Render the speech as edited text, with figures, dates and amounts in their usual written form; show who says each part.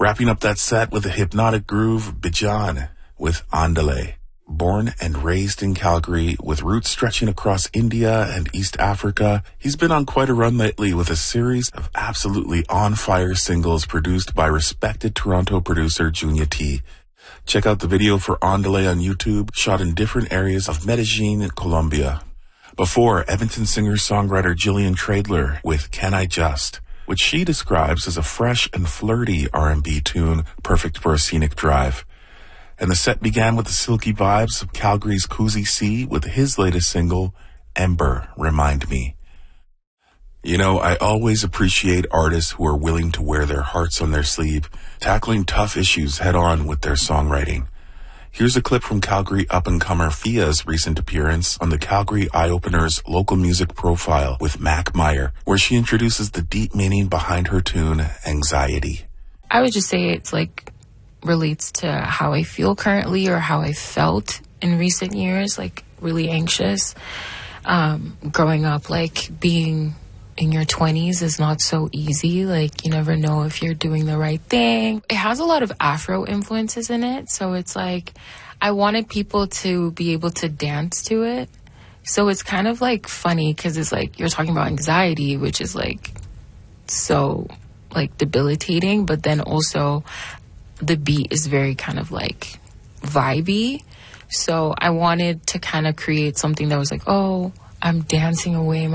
Speaker 1: Wrapping up that set with a hypnotic groove, Bijan with Andale. Born and raised in Calgary, with roots stretching across India and East Africa, he's been on quite a run lately with a series of absolutely on-fire singles produced by respected Toronto producer Junya T. Check out the video for Andale on YouTube, shot in different areas of Medellin, Colombia. Before, Edmonton singer-songwriter Jillian Treadler with Can I Just, which she describes as a fresh and flirty R&B tune, perfect for a scenic drive. And the set began with the silky vibes of Calgary's Cousy C with his latest single, Ember, Remind Me. You know, I always appreciate artists who are willing to wear their hearts on their sleeve, tackling tough issues head-on with their songwriting. Here's a clip from Calgary up-and-comer Fia's recent appearance on the Calgary Eye-Opener's local music profile with Mac Meyer, where she introduces the deep meaning behind her tune, Anxiety.
Speaker 2: I would just say it's like relates to how I feel currently or how I felt in recent years, like really anxious. Growing up, like being in your 20s is not so easy. Like you never know if you're doing the right thing. It has a lot of Afro influences in it. So it's like I wanted people to be able to dance to it. So it's kind of like funny because it's like you're talking about anxiety, which is like so like debilitating. But then also the beat is very kind of like vibey. So I wanted to kind of create something that was like, oh, I'm dancing away my